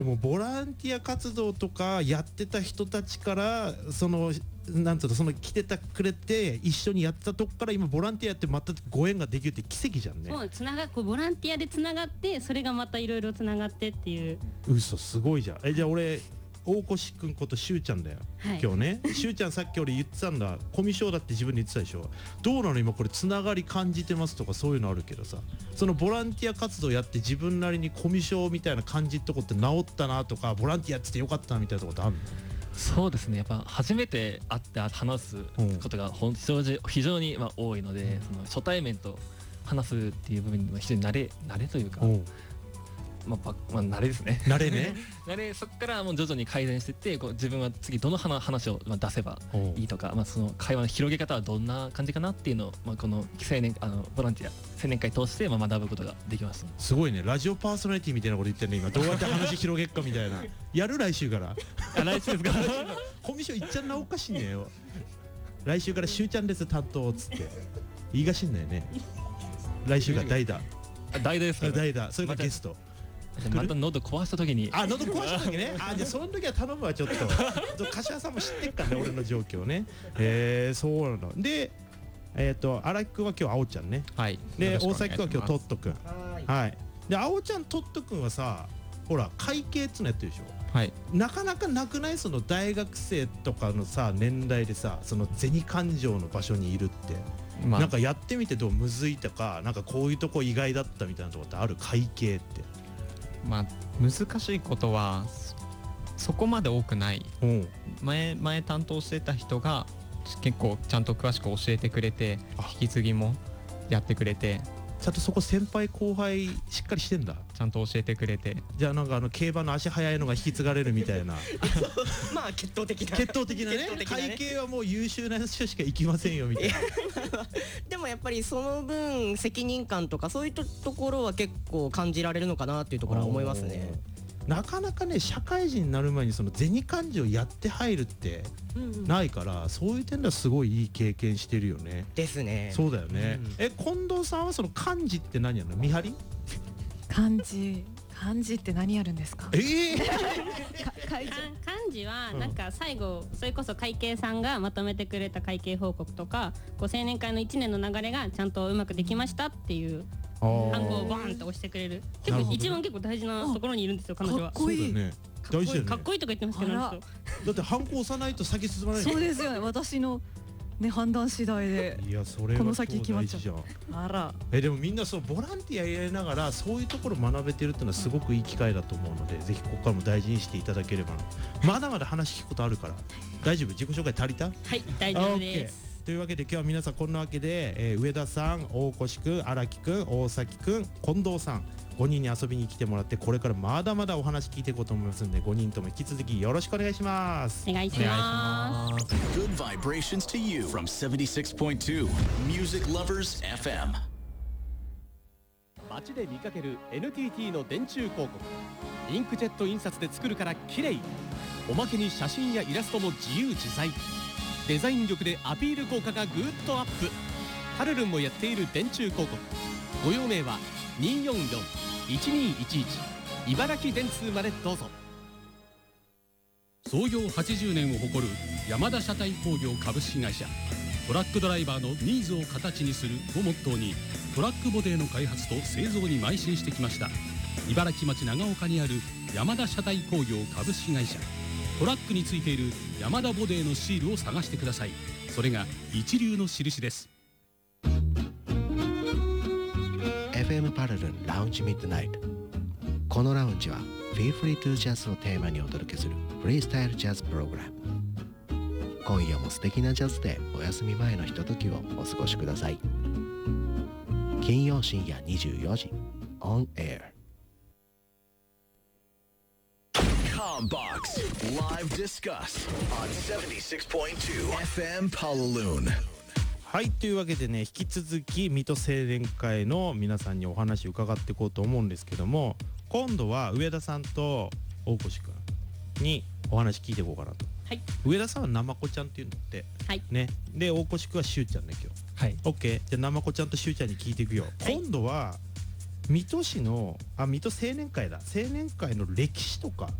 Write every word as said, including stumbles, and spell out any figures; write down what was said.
もうボランティア活動とかやってた人たちからそのなんていうのその来てたくれて一緒にやってたとこから今ボランティアやってまたご縁ができるって奇跡じゃんね。 そうつながこうボランティアでつながってそれがまたいろいろつながってっていう。 嘘すごいじゃん。えじゃあ俺大越くんことしゅうちゃんだよ、はい、今日ねしゅうちゃんさっき俺言ってたんだコミュ障だって自分で言ってたでしょ。どうなの今これつながり感じてますとかそういうのあるけどさ、そのボランティア活動やって自分なりにコミュ障みたいな感じってことって治ったなとかボランティアやっててよかったなみたいなことあるの？ そうですね、やっぱ初めて会って話すことが本当に非常にまあ多いので、その初対面と話すっていう部分に非常に慣れ慣れというか、まあ、まあ、慣れですね慣れね慣れそこからもう徐々に改善していってこう自分は次どの話を出せばいいとか、まあ、その会話の広げ方はどんな感じかなっていうのを、まあ、この青年あのボランティア青年会通してまあ学ぶことができました。 すごいねラジオパーソナリティみたいなこと言ってるね今。どうやって話広げっかみたいなやる来週からあ来週ですかコミュ障いっちゃんなおかしいねよ。来週からしゅうちゃんです担当っつって言いがしんないね。来週が代打代打ですか、ね、 代打それがゲストまた喉壊した時にあ喉壊した時ねあじゃあその時は頼むわちょっと柏さんも知ってっからね俺の状況ね。へえそうなのでえっ、ー、と荒木くんは今日あおちゃんね。 はいで大崎くんは今日トットくん。はいであおちゃんトットくんはさほら会計っつのやってるでしょ。はいなかなかなくないその大学生とかのさ年代でさその銭勘定の場所にいるって、まあ、なんかやってみてどうむずいとかなんかこういうとこ意外だったみたいなとこってある？会計ってまあ難しいことはそこまで多くない。前前担当してた人が結構ちゃんと詳しく教えてくれて引き継ぎもやってくれてちゃんとそこ先輩後輩しっかりしてんだ。 ちゃんと教えてくれてじゃあなんかあの競馬の足速いのが引き継がれるみたいなまあ血統的な血統的な ね, ね会計はもう優秀な人しか行きませんよみたいなでもやっぱりその分責任感とかそういうところは結構感じられるのかなっていうところは思いますね。 なかなかね社会人になる前にその銭勘定やって入るってないから、うんうん、そういう点ではすごいいい経験してるよね。 ですね。 そうだよね、うん、え近藤さんはその漢字って何やるの？見張り？ 漢字漢字って何やるんですか？ えー、 漢字はなんか最後それこそ会計さんがまとめてくれた会計報告とかこう青年会のいちねんの流れがちゃんとうまくできましたっていうハンコをバーンと押してくれる。結構一番結構大事なところにいるんですよ彼女は。 かっこいい。 ね、大事だよね。 かっこいいとか言ってますけど、だってハンコ押さないと先進まない。 そうですよね。私のね判断次第でいやそれはこの先決まっちゃう。 あら。えでもみんなそうボランティアやりながらそういうところ学べてるっていうのはすごくいい機会だと思うので、ぜひここからも大事にしていただければな。まだまだ話聞くことあるから。大丈夫？自己紹介足りた？ はい大丈夫です。 というわけで今日は皆さんこんなわけで、えー、上田さん、大越くん、荒木くん、大崎くん、近藤さんごにんに遊びに来てもらってこれからまだまだお話聞いていこうと思いますのでごにんとも引き続きよろしくお願いします。 お願いします。 Good vibrations to you from セブンティシックスポイントツー Music Lovers エフエム。 街で見かける エヌティーティー の電柱広告、インクジェット印刷で作るから綺麗、おまけに写真やイラストも自由自在、デザイン力でアピール効果がぐーっとアップ。ハルルンもやっている電柱広告、ご用命はにーよんよん いちにーいちいち茨城電通までどうぞ。 創業はちじゅうねんを誇る山田車体工業株式会社、トラックドライバーのニーズを形にするをモットーにトラックボデーの開発と製造に邁進してきました。茨城町長岡にある山田車体工業株式会社、トラックについている山田ボデーのシールを探してください。それが一流の印です。 エフエム パラルンラウンジミッドナイト。このラウンジは Feel Free to Jazz をテーマにお届けするフリースタイルジャズプログラム。今夜も素敵なジャズでお休み前のひとときをお過ごしください。金曜深夜にじゅうよじ On Air。Combox Live Discuss on セブンティシックスポイントツー エフエム Palaluun。 はいというわけでね引き続き水戸青年会の皆さんにお話伺っていこうと思うんですけども、今度は上田さんと大越くんにお話聞いていこうかなと。 はい、 上田さんはなまこちゃんっていうのって、 はいね、で大越くんはしゅうちゃんね今日。 はい、 オッケー。じゃあなまこちゃんとしゅうちゃんに聞いていくよ。はい、今度は水戸市のあ水戸青年会だ青年会の歴史とか